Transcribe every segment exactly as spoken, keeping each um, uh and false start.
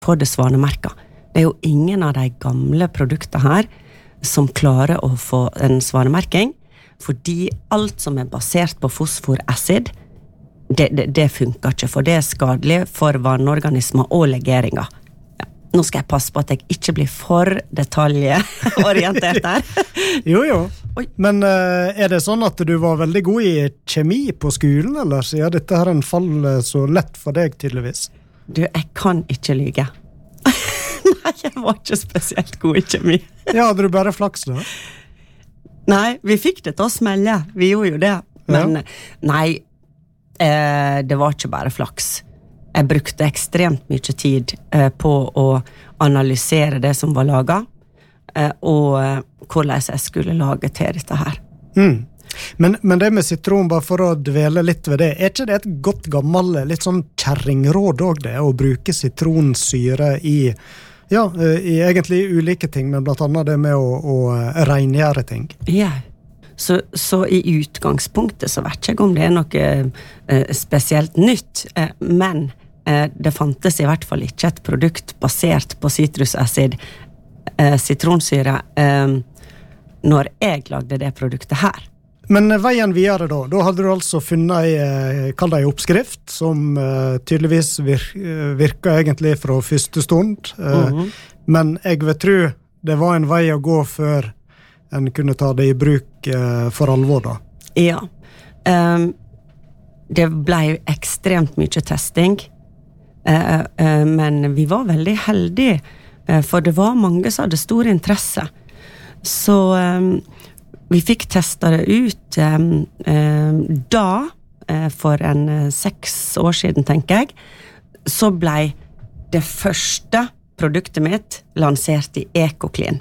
på det svanemerket. Det er jo ingen av de gamle produktene her som klarer å få en svanemerking, fordi alt som er basert på fosforacid, det, det, det funker ikke, for det er skadelig for vannorganismer og legeringer. Ja. Nå skal jeg passe på at jeg ikke blir for detaljorientert her. jo, jo. Oi. Men uh, er det sånn at du var veldig god i kjemi på skolen, eller så er dette her en fall så lett for deg, tydeligvis? Du, jeg kan ikke lyge. Nei, jeg var ikke spesielt god i kjemi. ja, hadde du bare flaks da? Nei, vi fikk det til å smelle. Vi gjorde jo det. Men ja. nei, eh, det var ikke bare flaks. Jeg brukte ekstremt mye tid eh, på å analysere det som var laget, eh, og eh, hvordan jeg skulle lage til dette her. Mm. Men, men det med sitron, bare for å dvele litt ved det, er ikke det et godt gammel, litt sånn kjerringråd også det, å bruke sitronsyre i Ja, i egentlig ulike ting, men blant annet det med å, å rengjøre ting. Ja, så, så i utgangspunktet så vet jeg ikke om det er noe eh, spesielt nytt, eh, men eh, det fantes i hvert fall ikke et produkt basert på citrusacid, eh, sitronsyre, eh, når jeg lagde det produktet her. Men veien videre da, da hadde du altså funnet ei, kall det ei oppskrift, som uh, tydeligvis vir, uh, virker egentlig fra første stund, uh, mm-hmm. men jeg vil tro det var en vei å gå før en kunne ta det i bruk uh, for alvor da. Ja, um, det ble ekstremt mye testing, uh, uh, men vi var veldig heldige, uh, for det var mange som hadde stor interesse. Så um, vi fikk testet det ut um, um, da, uh, for en uh, seks år siden, tenker jeg, så ble det første produktet mitt lansert i EcoClean.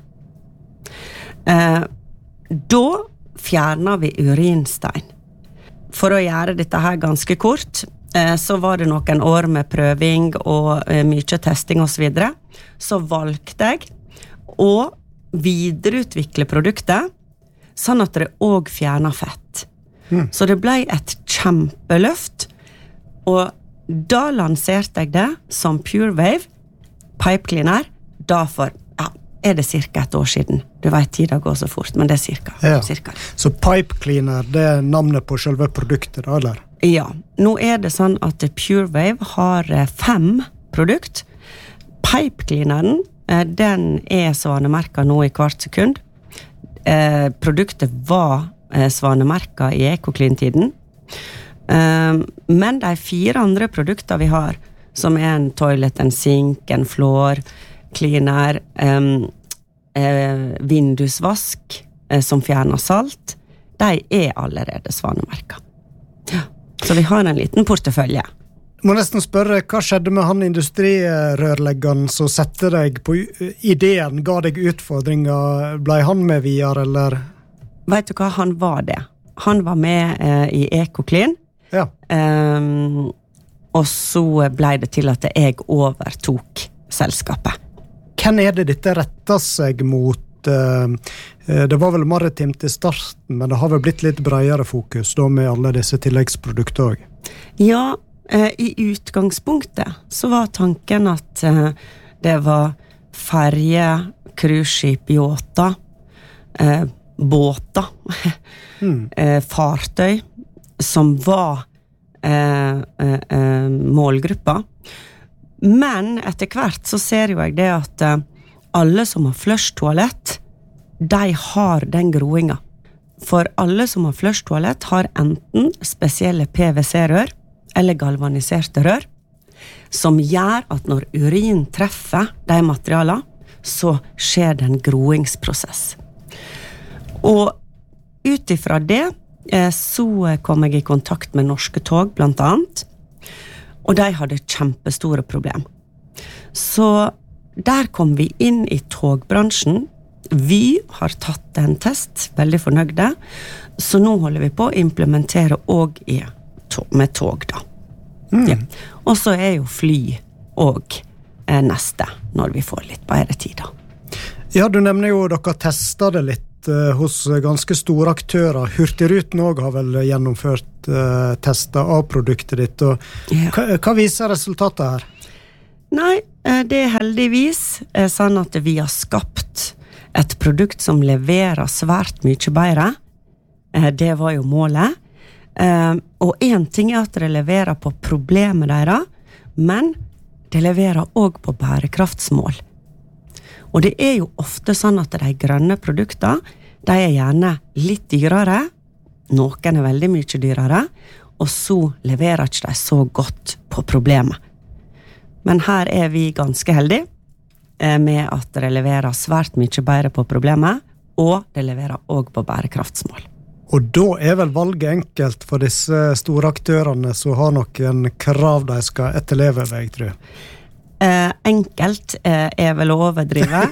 Uh, da fjernet vi urinstein. For å gjøre dette her ganske kort, uh, så var det noen år med prøving og uh, mye testing og så videre. Så valgte jeg å videreutvikle produktet, sånn at det også fjerner fett. Mm. Så det ble et kjempeløft, og da lanserte jeg det som Pure Wave Pipe Cleaner, da for, ja, er det cirka et år siden. Du vet, tiden går så fort, men det er cirka. Ja. cirka. Så Pipe Cleaner, det er navnet på selve produktet da, eller? Ja, nå er det sånn at Pure Wave har fem produkt. Pipe Cleaneren, den er svanemerket nå i hvert sekund. Eh, produktet var eh, svanemerket i EcoClean-tiden. Eh, men de fire andre produkter vi har, som er en toilet, en sink, en floor, cleaner, eh, eh, vindusvask, eh, som fjerner salt, de er allerede svanemerket. Ja. Så vi har en liten portefølje. Må nesten spørre, hva skjedde med han industrirørleggeren som sette deg på ideen, ga deg utfordringer, ble han med videre, eller? Vet du hva, han var det. Han var med eh, i EcoClean, ja. um, og så ble det til at jeg overtok selskapet. Hvem er det dette rettet seg mot? Uh, det var vel maritimt i starten, men det har vel blitt litt bredere fokus da med alle disse tilleggsprodukter også. Ja, I utgangspunktet så var tanken at uh, det var ferje, cruiseskip, yachter, uh, båter, mm. uh, fartøy som var uh, uh, uh, målgruppa. Men etter hvert så ser jo jeg det at uh, alle som har flush-toalett, de har den groinga. For alle som har flush-toalett har enten spesielle P V C-rør eller galvaniserte rør, som gjør at når urin treffer de materialene, så skjer det en groingsprosess. Og utifra det, så kom jeg i kontakt med Norske Tog, blant annet, og de hadde kjempestore problem. Så der kom vi inn i togbransjen. Vi har tatt en test, veldig fornøyde, så nå holder vi på å implementere også i med tog da. Mm. Ja. Og så er jo fly og eh, neste, når vi får litt bedre tid da. Ja, du nevner jo dere testet det litt uh, hos ganske store aktører. Hurtigruten også har vel gjennomført uh, tester av produktet ditt. Og ja. hva, hva viser resultatet her? Nei, det er heldigvis sånn at vi har skapt et produkt som leverer svært mye bedre. Det var jo målet. Og en ting er at det leverer på problemet deres, men det leverer også på bærekraftsmål. Og det er jo ofte sånn at de grønne produktene, de er gjerne litt dyrere, noen er veldig mye dyrere, og så leverer ikke de så godt på problemet. Men her er vi ganske heldige med at det leverer svært mye bedre på problemet, og det leverer også på bærekraftsmål. Og da er vel valget enkelt for disse store aktørene som har noen krav de skal etterleve, vil jeg tror. Eh, enkelt eh, er vel å overdrive.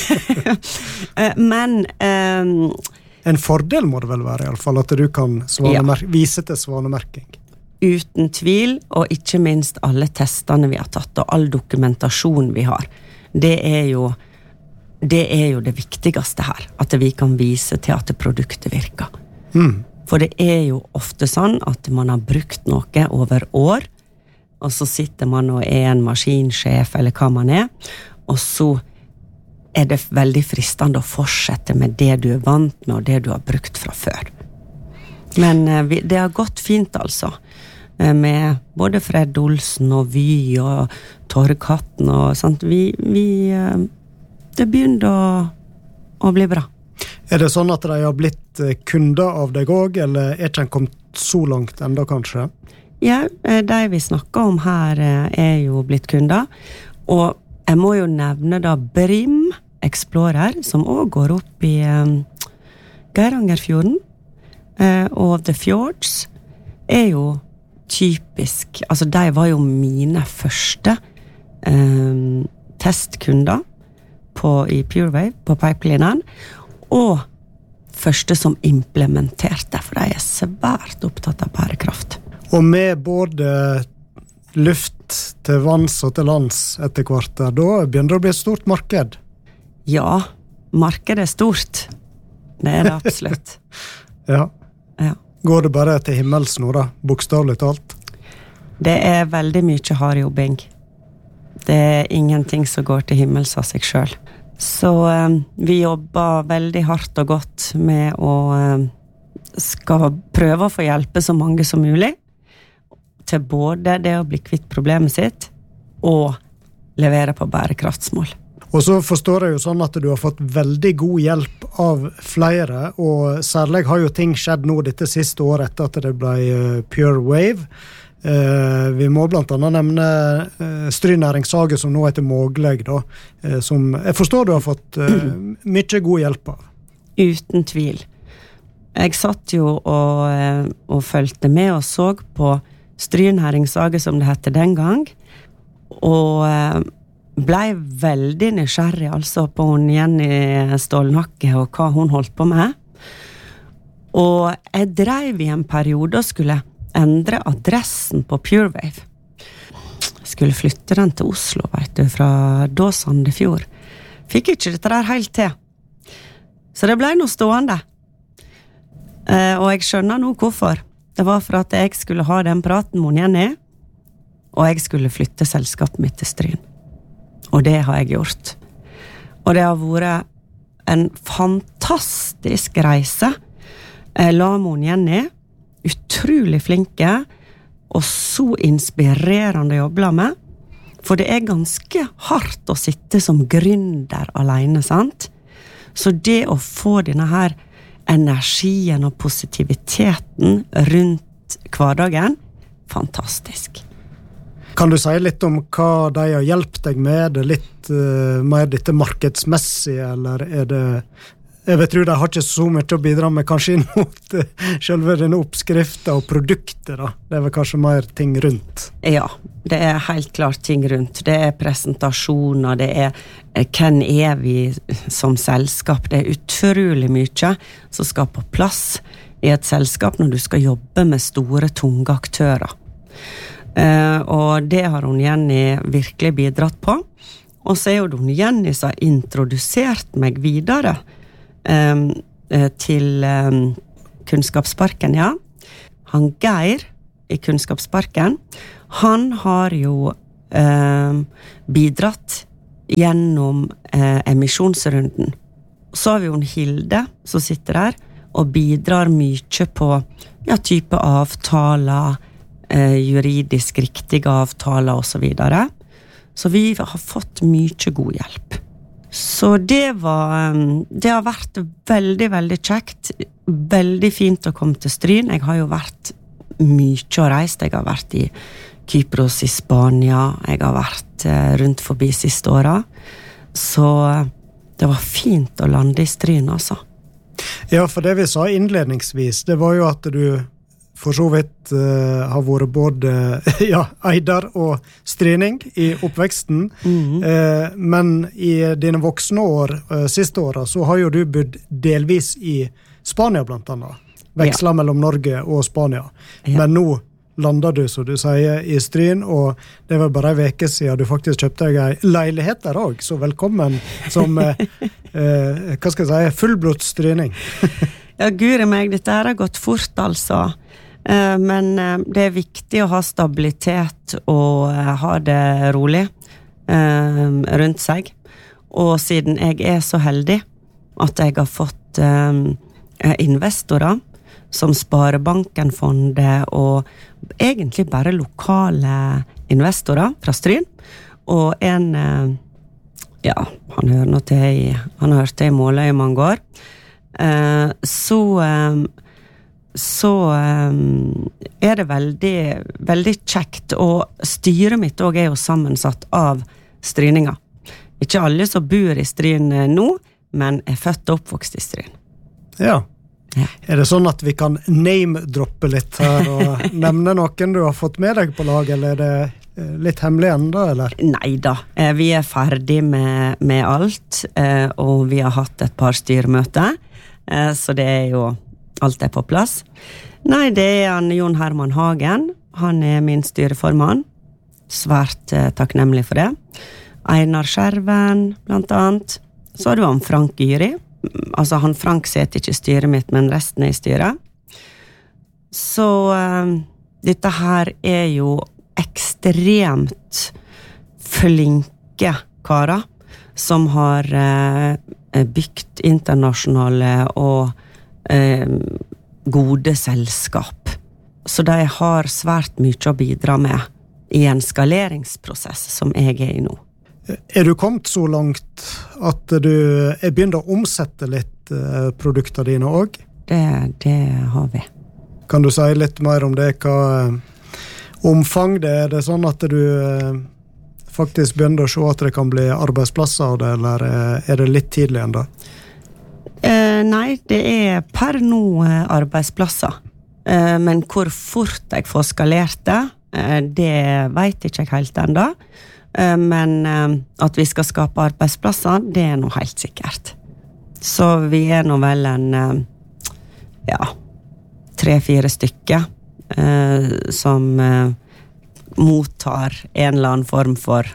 Men eh, en fordel må det vel være i alle fall, at du kan svanemer- ja. vise til svanemerking. Uten tvil, og ikke minst alle testene vi har tatt, og all dokumentasjon vi har. Det er jo det, er jo det viktigste her, at vi kan vise til at produktet virker. Mm. For det er jo ofte sånn at man har brukt noe over år, og så sitter man og er en maskinsjef, eller hva man er, og så er det veldig fristende å fortsette med det du er vant med, og det du har brukt fra før. Men vi, det har gått fint altså, med både Fred Olsen og Vy og Torghatten og sånt. Vi, vi, det begynner å, å bli bra. Er det sånn at de har blitt kunder av deg også, eller er ikke de kommet så langt enda kanskje? Ja, de vi snakker om her er jo blitt kunder, og jeg må jo nevne da Brim Explorer, som også går opp i um, Geirangerfjorden, uh, og The Fjords er jo typisk, altså de var jo mine første um, testkunder på, i PureWave, på pipelinen, og første som implementerte, for de er svært opptatt av bærekraft. Og med både luft til vanns og til lands etter hvert, da begynner det å bli et stort marked. Ja, markedet er stort. Det er det absolutt. ja. ja. Går det bare til himmels nå da, bokstavlig talt? Det er veldig mye hardjobbing. Det er ingenting som går til himmels av seg selv. Så um, vi jobber veldig hardt og godt med å um, skal prøve å få hjelpe så mange som mulig til både det å bli kvitt problemet sitt og levere på bærekraftsmål. Og så forstår jeg jo sånn at du har fått veldig god hjelp av flere, og særlig har jo ting skjedd nå dette siste året etter at det ble PureWave. Eh, vi må blant annet nevne eh, Strynæringshage som nå heter Mågleg, da, eh, som jeg forstår du har fått eh, mye god hjelp av. Uten tvil. Jeg satt jo og, og følte med og så på Strynæringshage som det hette den gang, og ble veldig nysgjerrig altså på hun Jenny Stålnakke og hva hun holdt på med. Og jeg drev i en periode og skulle endre adressen på PureWave. Jeg skulle flytte den til Oslo, vet du, fra da Sandefjord. Fikk ikke dette der helt til. Så det ble noe stående. Uh, og jeg skjønner nå hvorfor. Det var for at jeg skulle ha den praten med Jenny, og jeg skulle flytte selskapet mitt til Stryn. Og det har jeg gjort. Og det har vært en fantastisk reise. Jeg la med Jenny, utrolig flinke, og så inspirerende jobber med, for det er ganske hardt å sitte som gründer alene, sant? Så det å få denne her energien og positiviteten rundt hverdagen, fantastisk. Kan du si litt om hva de har hjulpet deg med? Det litt uh, mer dette markedsmessige, eller er det... Jeg vet, tror de har ikke så mye å bidra med kanskje inn mot uh, selve denne oppskriften og produktet, da. Det er vel kanskje mer ting rundt? Ja, det er helt klart ting rundt. Det er presentasjoner, det er uh, hvem er vi som selskap. Det er utrolig mye som skal på plass i et selskap når du skal jobbe med store, tunge aktører. Uh, og det har hun Jenny virkelig bidratt på. Og så er jo hun Jenny som har introdusert meg videre um, uh, til um, Kunnskapsparken, ja. Han Geir i Kunnskapsparken, han har jo eh, bidratt gjennom eh, emisjonsrunden. Så har vi jo en Hilde som sitter der og bidrar mye på ja, type avtaler, eh, juridisk riktige avtaler og så videre. Så vi har fått mye god hjelp. Så det var, det har vært veldig, veldig kjekt. Veldig fint å komme til Stryn. Jeg har jo vært mye og reist. Jeg har vært i Kypros i Spania. Jeg har vært rundt forbi siste året. Så det var fint å lande i Stryn, altså. Ja, for det vi sa innledningsvis, det var jo at du for så vidt uh, har vært både ja, eider og stryning i oppveksten. Mm. Uh, men i dine voksne år, uh, siste året, så har jo du bodd delvis i Spania blant annet. Veksla ja. Mellom Norge og Spania. Ja. Men nå lander du, så du sier, i Stryn, og det var bare en veke siden du faktisk kjøpte deg en leilighet der også. Så velkommen som, uh, uh, hva skal jeg si, fullblods stryning. Ja, gure meg, dette her har gått fort, altså. Men det er viktig å ha stabilitet og ha det rolig rundt seg. Og siden jeg er så heldig at jeg har fått investorer som Sparebanken-fondet og egentlig bare lokale investorer fra Stryn, og en, ja, han hører nå til i, han har hørt til i Måløy i mange år, så så um, er det veldig, veldig kjekt, og styret mitt også er jo sammensatt av stryninger. Ikke alle som bor i Stryn nå, men er født og oppvokst i Stryn. Ja. ja. Er det sånn at vi kan name-droppe litt her, og nevne noen du har fått med deg på lag, eller er det litt hemmelig enda, eller? Neida, vi er ferdig med, med alt, og vi har hatt et par styremøter, så det er jo alt er på plass. Nei, det er han Jon Herman Hagen. Han er min styreformann. Svært eh, takknemlig for det. Einar Skjerven, blant annet. Så har du han Frank Gyri. Altså, han Frank sitter ikke i styret mitt, men resten er i styret. Så eh, dette her er jo ekstremt flinke karer som har eh, bygd internasjonale og Eh, gode selskap. Så de har svært mye å bidra med i en skaleringsprosess som jeg er i nå. Er du kommet så langt at du er begynt å omsette litt eh, produkter dine også? Det, det har vi. Kan du si litt mer om det? Hva eh, omfang det er? Det sånn at du eh, faktisk begynner å se at det kan bli arbeidsplasser av det, eller eh, er det litt tidlig enda? Eh, nei, det er per nå eh, arbeidsplasser. Eh, men hvor fort jeg får skalert det, eh, det vet ikke jeg helt enda. Eh, men eh, at vi skal skape arbeidsplasser, det er nå helt sikkert. Så vi er nå vel en, eh, ja, tre-fire stykker eh, som eh, mottar en eller annen form for,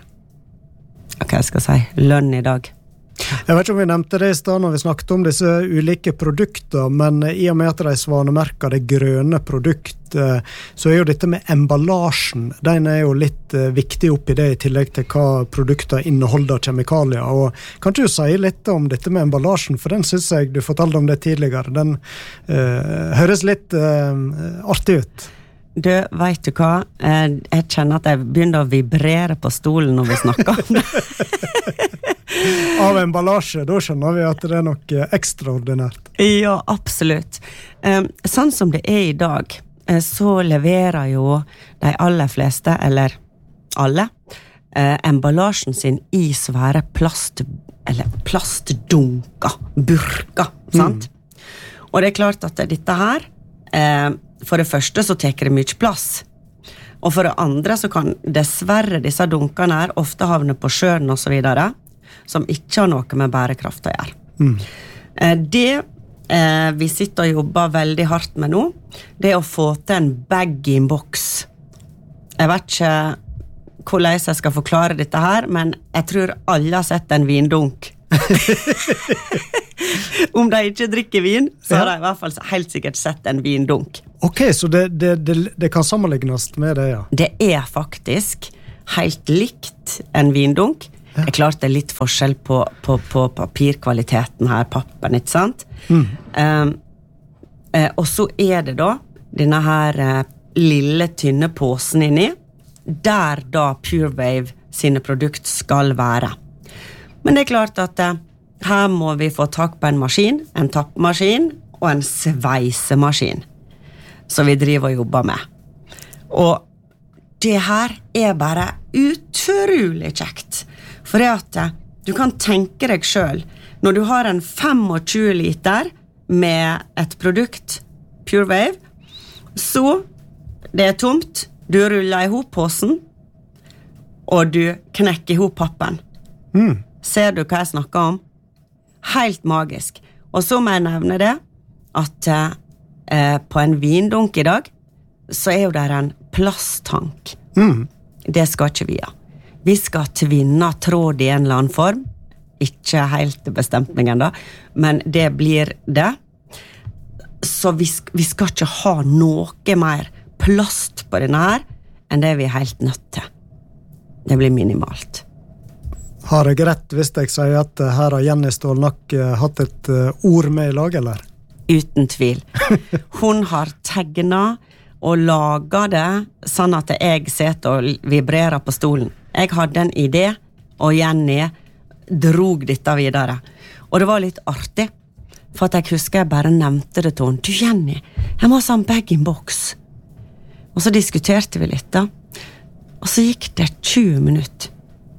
hva jeg skal si, lønn i dag. Jeg vet ikke om vi nevnte det i sted når vi snakket om disse ulike produkter, men i og med at de svanemerker det grønne produkt, så er jo dette med emballasjen, den er jo litt viktig oppi det i tillegg til hva produkter inneholder kjemikalier. Og kan du si litt om dette med emballasjen, for den synes jeg du fortalte om det tidligere. Den uh, høres litt uh, artig ut. Du, vet du hva? Jeg kjenner at jeg begynner å vibrere på stolen når vi snakker om det. Av emballasje, da skjønner vi at det er noe ekstraordinært. Ja, absolutt. Sånn som det er i dag, så leverer jo de aller fleste, eller alle, emballasjen sin i svære plast, eller plastdunker, burker, sant? Mm. Og det er klart at dette her, for det første så teker det mye plass, og for det andre så kan dessverre disse dunkene her ofte havne på sjøen og så videre, som ikke har noe med bærekraft å gjøre. Mm. Det eh, vi sitter og jobber veldig hardt med nå, det er å få til en bag-in-box. Jeg vet ikke hvordan jeg skal forklare dette her, men jeg tror alle har sett en vindunk. Om de ikke drikker vin, så har de i hvert fall helt sikkert sett en vindunk. Ok, så det, det, det, det kan sammenlignes med det, ja? Det er faktisk helt likt en vindunk. Det er klart det er litt forskjell på, på, på papirkvaliteten her, pappen, ikke sant? Mm. Um, eh, og så er det da denne her eh, lille, tynne påsen inni, der da PureWave sine produkt skal være. Men det er klart at eh, her må vi få tak på en maskin, en tappmaskin og en sveisemaskin, som vi driver og jobber med. Og det her er bare utrolig kjekt. For det at du kan tenke deg selv, når du har en tjuefem liter med et produkt, PureWave, så det er tomt, du ruller ihop påsen, og du knekker ihop pappen. Mm. Ser du hva jeg snakker om? Helt magisk. Og så må jeg nevne det, at eh, på en vindunk i dag, så er jo der en plasttank. Mm. Det skal ikke vi ha. Vi skal tvinne tråd i en eller annen form. Ikke helt bestemt meg enda, men det blir det. Så vi, vi skal ikke ha noe mer plast på denne her, enn det vi er helt nødt til. Det blir minimalt. Har jeg rett hvis jeg sier at her har Jenny Stålnakk hatt et ord med i lag, eller? Uten tvil. Hun har tegnet og laget det sånn at jeg sitter og vibrerer på stolen. Jeg hadde en idé, og Jenny drog dette videre. Og det var litt artig, for at jeg husker jeg bare nevnte det til henne. Du, Jenny, jeg må ha en bag-in-box. Og så diskuterte vi litt da. Og så gikk det tjue minutter.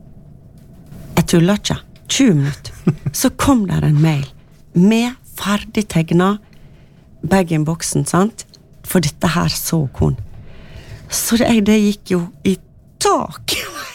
Jeg tuller ikke. tjue minutter. Så kom der en mail med ferdig tegnet bag-in-boxen, sant? For dette her så hun. Så det, det gikk jo i tak.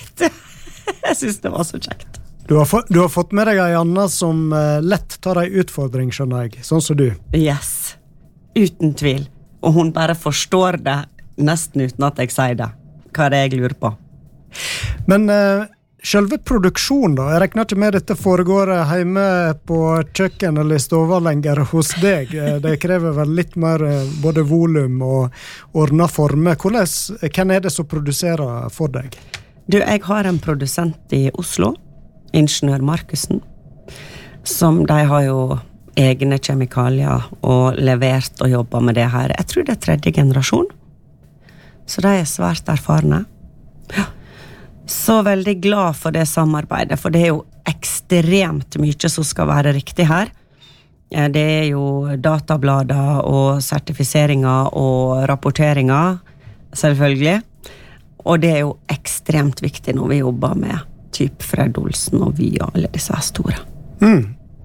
Jeg synes det var så kjekt. Du har, fått, du har fått med deg en Anna som uh, lett tar en utfordring, skjønner jeg, sånn som du. Yes, uten tvil. Og hun bare forstår det nesten uten at jeg sier det. Hva er det jeg lurer på? Men uh, selve produksjonen da, jeg regner ikke med dette foregår hjemme på kjøkken eller i stova lenger hos deg. Det krever vel litt mer uh, både volum og ordnet forme. Hvordan, hvem er det som produserer for deg? Du, jeg har en produsent i Oslo, Ingeniør Markusen, som de har jo egne kjemikalier og levert og jobber med det her. Jeg tror det er tredje generasjon, så de er svært erfarne. Ja. Så veldig glad for det samarbeidet, for det er jo ekstremt mye som skal være riktig her. Det er jo datablader og sertifiseringer og rapporteringer, selvfølgelig. Og det er jo ekstremt viktig når vi jobber med typ Fred Olsen og vi og alle disse store. Mm.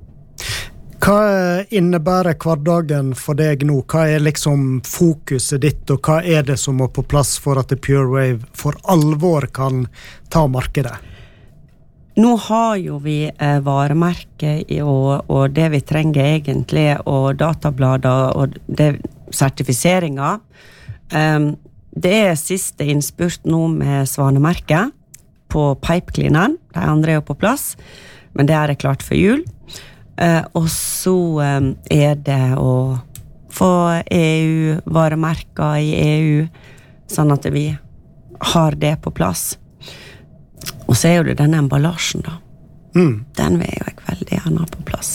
Hva innebærer hverdagen for deg nå? Hva er liksom fokuset ditt, og hva er det som må på plass for at PureWave for alvor kan ta markedet? Nå har jo vi eh, varemerke og, og det vi trenger egentlig, og datablader og det, sertifiseringer. Um, Det er siste innspurt nå med Svanemerket på Pipecleaneren. De andre er jo på plass, men det er det klart for jul. Eh, og så eh, er det å få E U-varemerker i E U, sånn at vi har det på plass. Og så er jo det denne emballasjen da. Mm. Den vil jo jeg veldig gjerne ha på plass.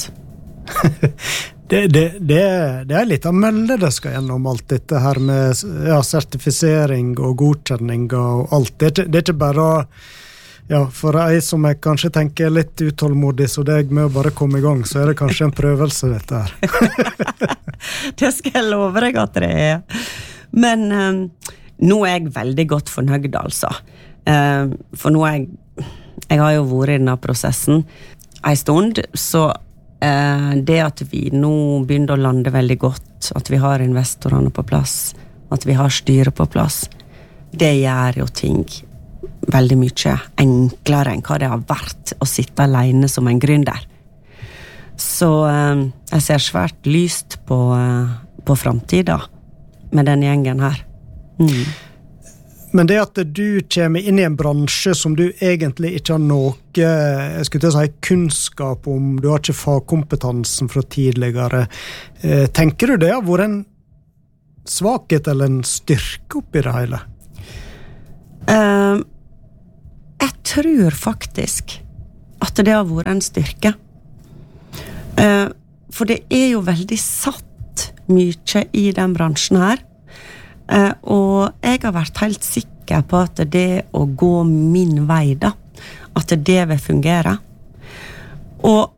Det, det, det, det er litt av mølle det skal gjennom alt dette her med ja, sertifisering og godkjenning og alt. Det, det er ikke bare å, ja, for jeg som jeg kanskje tenker litt utålmodig, så det er med å bare komme i gang, så er det kanskje en prøvelse dette her. Det skal jeg love deg at det er. Men um, nå er jeg veldig godt fornøyd, altså. Um, for nå er jeg, jeg har jo vært i denne prosessen en stund, så Eh, det at vi nå begynner å lande veldig godt, at vi har investorene på plass, at vi har styret på plass, det gjør jo ting veldig mye enklere enn hva det har vært å sitte alene som en gründer. Så eh, jeg ser svært lyst på, eh, på fremtiden med den gjengen her. Mm. Men det at du kommer inn i en bransje som du egentlig ikke har noe, jeg skulle til å si, kunnskap om, du har ikke fagkompetansen fra tidligere, tenker du det har vært en svakhet eller en styrke oppi det hele? Uh, jeg tror faktisk at det har vært en styrke. Uh, for det er jo veldig satt mye i den bransjen her. Uh, og jeg har vært helt sikker på at det å gå min vei da, at det vil fungere. Og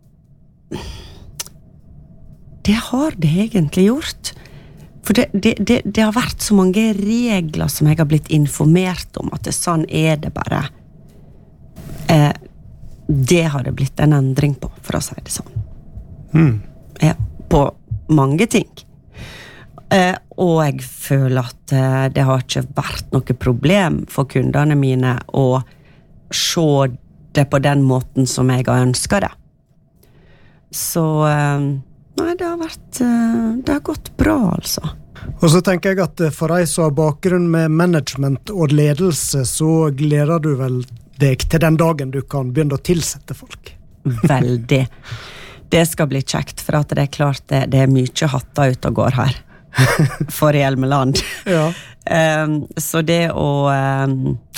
det har det egentlig gjort. For det, det, det, det har vært så mange regler som jeg har blitt informert om, at det, sånn er det bare. Uh, det har det blitt en endring på, for å si det sånn. Mm. Ja, på mange ting. Eh, og jeg føler at eh, det har ikke vært noe problem for kundene mine å se det på den måten som jeg har ønsket det. Så eh, nei, det har vært eh, det har gått bra, altså. Og så tenker jeg at for deg som har bakgrunn med management og ledelse, så gleder du vel deg til den dagen du kan begynne å tilsette folk. Veldig. Det skal bli kjekt, for at det er klart det, det er mye hatter ut og går her. For Hjelmeland. Ja. Um, så det å um,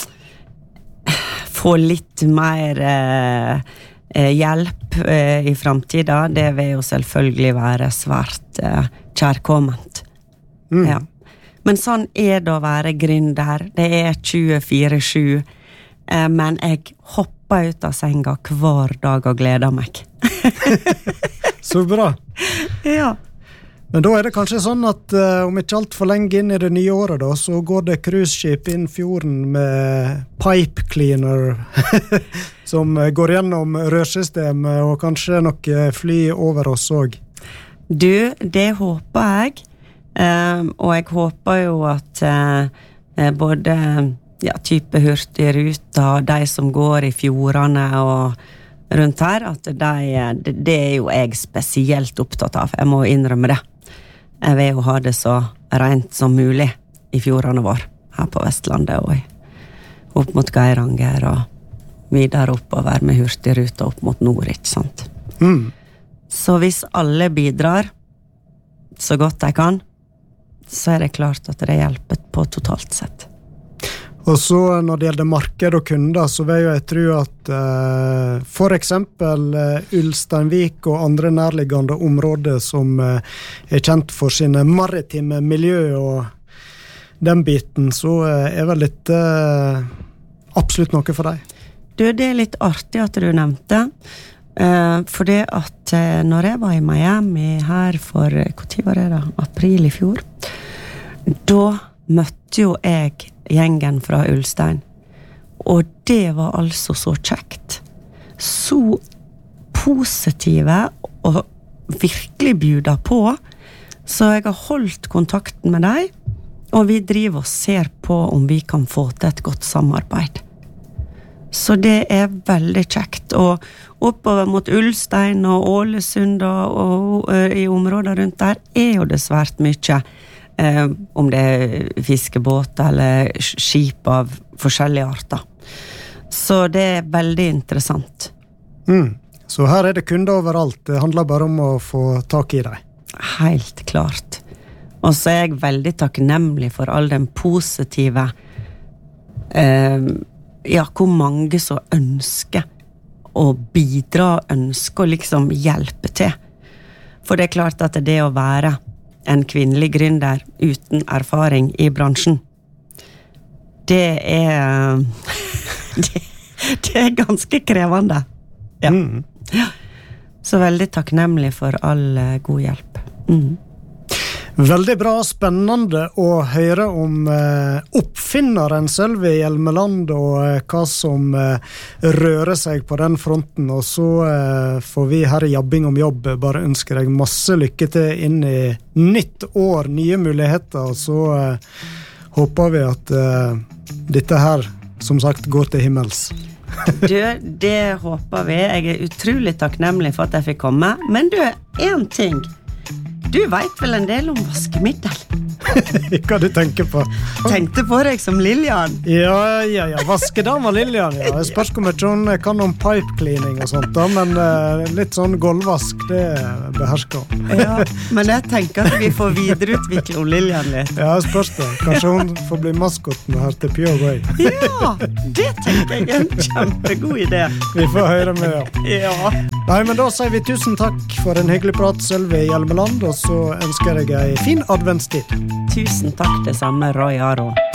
få litt mer uh, hjelp uh, i fremtiden, det vil jo selvfølgelig være svært uh, kjærkomment. Mm. Ja. Men sånn er det å være gründer. Det er tjuefire sju, uh, men jeg hopper ut av senga hver dag og gleder meg. Så bra. Ja. Men da er det kanskje sånn at uh, om ikke alt for lenge inn i det nye året da, så går det cruiseskip inn fjorden med pipe cleaner som går gjennom rørsystemet og kanskje noe fly over oss også. Du, det håper jeg. Um, og jeg håper jo at uh, både ja, type hurtigruta og de som går i fjordene og rundt her, at de, det, det er jo jeg spesielt opptatt av. Jeg må innrømme det. Jeg vil jo ha det så rent som mulig i fjordene vår, her på Vestlandet og i, opp mot Geiranger og videre oppover med hurtigruta opp mot nord, ikke sant? Mm. Så hvis alle bidrar så godt de kan, så er det klart at det hjelper på totalt sett. Og så når det gjelder marked og kunder, så vil jeg tro at eh, for eksempel eh, Ulsteinvik og andre nærliggende områder som eh, er kjent for sine maritime miljø og den biten, så eh, er vel litt eh, absolutt noe for deg. Du, det er litt artig at du nevnte, eh, for det at eh, når jeg var i Miami her for, hva tid var det da? April i fjor, da møtte jo jeg gjengen fra Ulstein. Og det var altså så kjekt. Så positive og virkelig bjuda på. Så jeg har holdt kontakten med deg, og vi driver og ser på om vi kan få til et godt samarbeid. Så det er veldig kjekt. Og oppover mot Ulstein og Ålesund og, og, og i områder rundt der er jo det svært mye. Eh, om det er fiskebåt eller skip av forskjellige arter. Så det er veldig interessant. Mm. Så her er det kunder overalt. Det handler bare om å få tak i deg. Helt klart. Og så er jeg veldig takknemlig for all den positive eh, ja, hvor mange som ønsker å bidra, ønsker å liksom hjelpe til. For det er klart at det å være en kvinnelig gründer uten erfaring i bransjen, det er det, det er ganske krevende. Ja. Mm. Ja. Så veldig takknemlig for all god hjelp. Mm. Veldig bra, spennende å høre om eh, oppfinneren Sølvi Hjelmeland og eh, hva som eh, rører seg på den fronten. Og så eh, får vi her i Jabbing om jobb bare ønske deg masse lykke til inn i nytt år, nye muligheter. Og så eh, håper vi at eh, dette her, som sagt, går til himmels. Du, det håper vi. Jeg er utrolig takknemlig for at jeg fikk komme. Men du, en ting. Du vet vel en del om vaskemiddel? Hva du tenker på? Tenkte på deg som Lillian. Ja, ja, ja. Vaskedama Lillian, ja. Jeg spørs om jeg ikke hun kan om pipe cleaning og sånt, da, men uh, litt sånn gulvvask, det behersker hun. Ja, men jeg tenker at vi får videreutvikle om Lillian litt. Ja, spørs det. Kanskje hun får bli maskotten her til Pure Way. Ja, det tenker jeg er en kjempegod idé. Vi får høre med, ja. Ja. Nei, men da sier vi tusen takk for en hyggelig prat, Sølvi Hjelmeland, og så ønsker jeg en fin adventstid. Tusen takk det samme, Roy Aro.